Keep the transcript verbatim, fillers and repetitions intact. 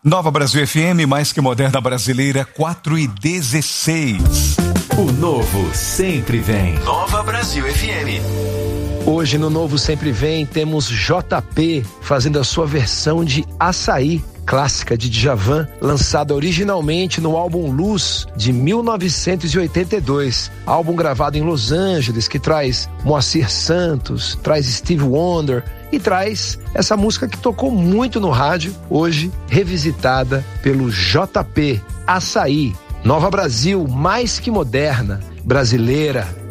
Nova Brasil F M, mais que moderna brasileira, quatro e dezesseis. O novo sempre vem. Nova Brasil F M. Hoje no Novo Sempre Vem temos J P fazendo a sua versão de Açaí, clássica de Djavan, lançada originalmente no álbum Luz de mil novecentos e oitenta e dois, álbum gravado em Los Angeles, que traz Moacir Santos, traz Steve Wonder e traz essa música que tocou muito no rádio, hoje revisitada pelo J P, Açaí. Nova Brasil, mais que moderna, brasileira.